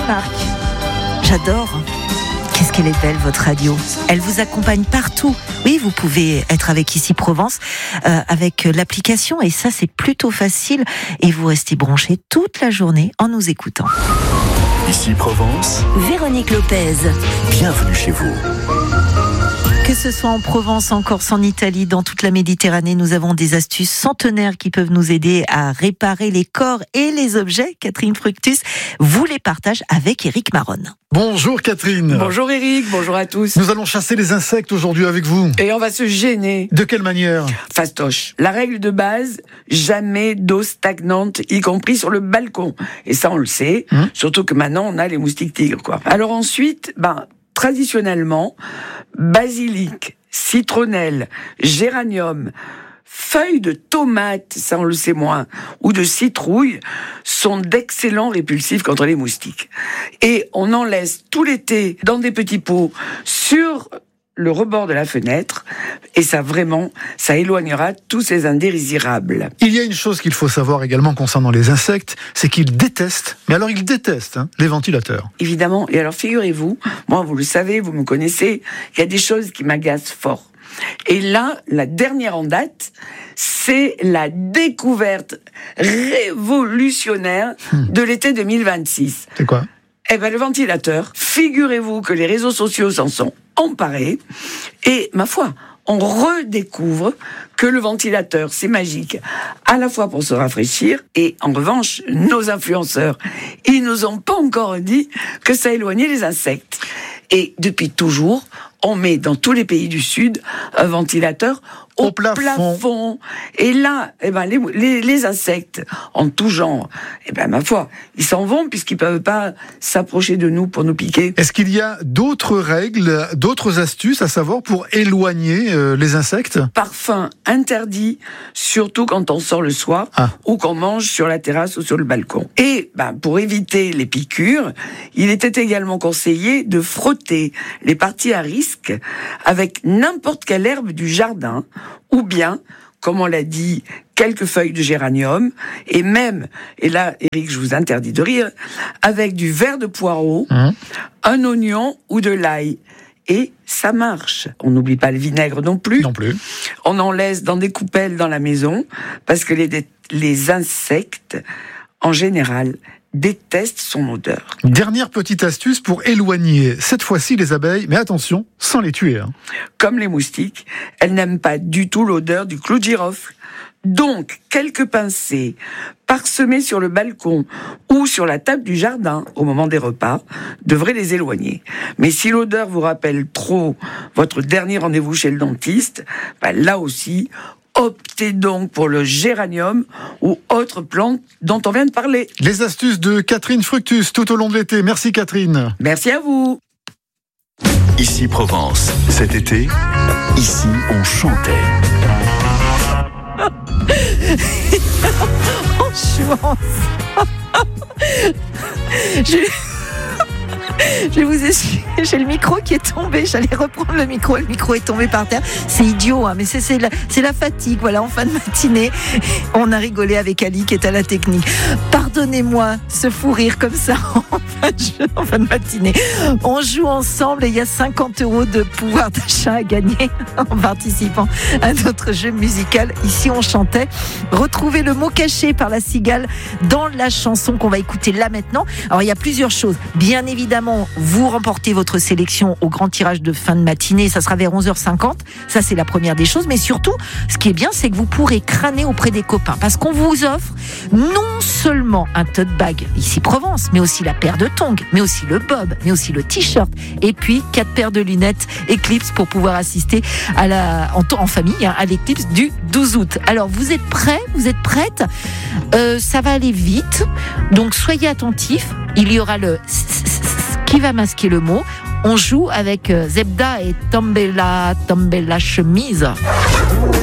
Marc. J'adore. Qu'est-ce qu'elle est belle, votre radio. Elle vous accompagne partout. Oui, vous pouvez être avec Ici Provence, avec l'application, et ça, c'est plutôt facile. Et vous restez branchés toute la journée en nous écoutant. Ici Provence, Véronique Lopez. bienvenue chez vous. Que ce soit en Provence, en Corse, en Italie, dans toute la Méditerranée, nous avons des astuces centenaires qui peuvent nous aider à réparer les corps et les objets. Catherine Fructus vous les partage avec Éric Maronne. Bonjour Catherine. Bonjour Eric, bonjour à tous. Nous allons chasser les insectes aujourd'hui avec vous. Et on va se gêner. De quelle manière ? Fastoche. La règle de base, jamais d'eau stagnante, y compris sur le balcon. Et ça, on le sait. Surtout que maintenant, on a les moustiques tigres, quoi. Alors ensuite, traditionnellement, basilic, citronnelle, géranium, feuilles de tomate, ça on le sait moins, ou de citrouille, sont d'excellents répulsifs contre les moustiques. Et on en laisse tout l'été dans des petits pots sur le rebord de la fenêtre, et ça éloignera tous ces indésirables. Il y a une chose qu'il faut savoir également concernant les insectes, c'est qu'ils détestent, mais alors ils détestent les ventilateurs. Évidemment, et alors figurez-vous, moi vous le savez, vous me connaissez, il y a des choses qui m'agacent fort. Et là, la dernière en date, c'est la découverte révolutionnaire de l'été 2026. C'est quoi ? Le ventilateur. Figurez-vous que les réseaux sociaux s'en sont emparés. Et, ma foi, on redécouvre que le ventilateur, c'est magique, à la fois pour se rafraîchir, et en revanche, nos influenceurs, ils nous ont pas encore dit que ça éloignait les insectes. Et depuis toujours, on met dans tous les pays du Sud un ventilateur au plafond. Et là, les insectes en tout genre, ma foi, ils s'en vont puisqu'ils peuvent pas s'approcher de nous pour nous piquer. Est-ce qu'il y a d'autres règles, d'autres astuces à savoir pour éloigner les insectes ? Parfum interdit, surtout quand on sort le soir ou qu'on mange sur la terrasse ou sur le balcon. Et pour éviter les piqûres, il était également conseillé de frotter les parties à risque avec n'importe quelle herbe du jardin, ou bien, comme on l'a dit, quelques feuilles de géranium, et même, et là, Eric, je vous interdis de rire, avec du verre de poireau, un oignon ou de l'ail. Et ça marche. On n'oublie pas le vinaigre non plus. Non plus. On en laisse dans des coupelles dans la maison, parce que les insectes, en général, détestent son odeur. Dernière petite astuce pour éloigner, cette fois-ci, les abeilles, mais attention, sans les tuer. Comme les moustiques, elles n'aiment pas du tout l'odeur du clou de girofle. Donc, quelques pincées parsemées sur le balcon ou sur la table du jardin au moment des repas devraient les éloigner. Mais si l'odeur vous rappelle trop votre dernier rendez-vous chez le dentiste, là aussi, optez donc pour le géranium ou autre plante dont on vient de parler. Les astuces de Catherine Fructus tout au long de l'été. Merci Catherine. Merci à vous. Ici Provence, cet été, ici on chantait. En chouance. Je vais vous expliquer, j'ai le micro qui est tombé, j'allais reprendre le micro est tombé par terre. C'est idiot, mais c'est la fatigue, voilà, en fin de matinée. On a rigolé avec Ali qui est à la technique. Pardonnez-moi ce fou rire comme ça en fin de matinée. On joue ensemble et il y a 50 € de pouvoir d'achat à gagner en participant à notre jeu musical. Ici on chantait. Retrouvez le mot caché par la cigale dans la chanson qu'on va écouter là maintenant. Alors il y a plusieurs choses. Bien évidemment, vous remportez votre sélection au grand tirage de fin de matinée, ça sera vers 11h50, ça c'est la première des choses, mais surtout, ce qui est bien, c'est que vous pourrez crâner auprès des copains, parce qu'on vous offre non seulement un tote bag Ici Provence, mais aussi la paire de tongs, mais aussi le bob, mais aussi le t-shirt, et puis 4 paires de lunettes Eclipse pour pouvoir assister en famille à l'Eclipse du 12 août. Alors vous êtes prêts, vous êtes prêtes, ça va aller vite, donc soyez attentifs, il y aura le qui va masquer le mot. On joue avec Zebda et Tambella Chemise.